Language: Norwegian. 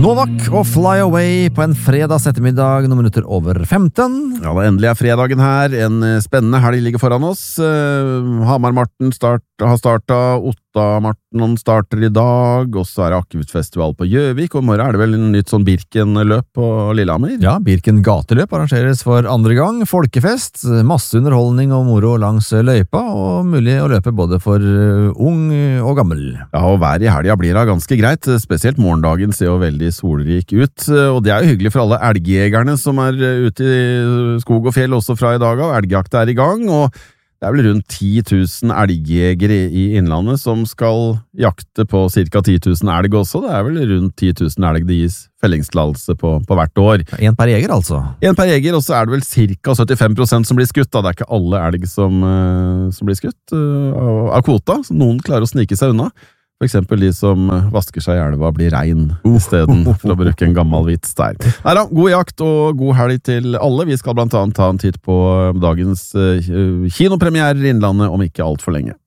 Novak og Fly Away på en fredags ettermiddag, noen minutter over 15. Ja, det endelig fredagen her. En spennende helg ligger foran oss. Hamar-Marten har startet, Otta-Marten starter i dag, og så det Akevittfestival på Gjøvik, og i morgen det vel en nytt sånn Birken-løp på Lillehammer. Ja, Birken gateløp arrangeres for andre gang, folkefest, masse underholdning og moro langs løypa, og mulig å løpe både for ung og gammel. Ja, og været i helga blir da ganske greit, spesielt morgendagen ser jo veldig solrik ut, og det jo hyggelig for alle elgjegerne som ute i skog og fjell også fra i dag av. Elgjakta i gang, og det vel rundt 10 000 elgjegere i innlandet som skal jakte på ca. 10 000 elg også. Det vel rundt 10 000 elg det gis fellingstillatelse på hvert år. En per jeger, altså? En per jeger, og så det vel ca. 75% som blir skutt. Da. Det ikke alle elg som blir skutt av kvota. Noen klarer å snike seg unna. For eksempel de som vasker seg i elva blir rein i stedet for å bruke en gammel vits der. Neida, god jakt og god helg til alle. Vi skal blant annet ta en titt på dagens kinopremierer i Innlandet om ikke alt for lenge.